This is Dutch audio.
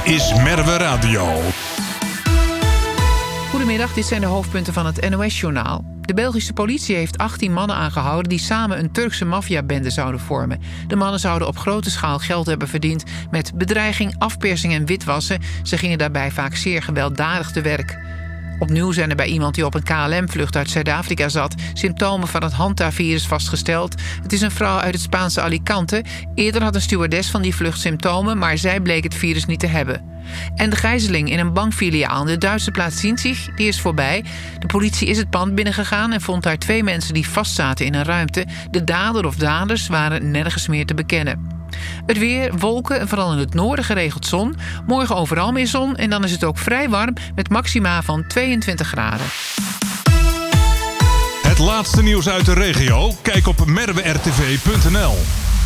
is Merwe Radio. Goedemiddag, dit zijn de hoofdpunten van het NOS-journaal. De Belgische politie heeft 18 mannen aangehouden die samen een Turkse maffiabende zouden vormen. De mannen zouden op grote schaal geld hebben verdiend met bedreiging, afpersing en witwassen. Ze gingen daarbij vaak zeer gewelddadig te werk. Opnieuw zijn er bij iemand die op een KLM-vlucht uit Zuid-Afrika zat symptomen van het Hanta-virus vastgesteld. Het is een vrouw uit het Spaanse Alicante. Eerder had een stewardess van die vlucht symptomen, maar zij bleek het virus niet te hebben. En de gijzeling in een bankfiliaal in de Duitse plaats Sinzig, die is voorbij. De politie is het pand binnengegaan en vond daar 2 mensen die vastzaten in een ruimte. De dader of daders waren nergens meer te bekennen. Het weer, wolken en vooral in het noorden geregeld zon. Morgen overal meer zon en dan is het ook vrij warm met maxima van 22 graden. Het laatste nieuws uit de regio? Kijk op merwertv.nl.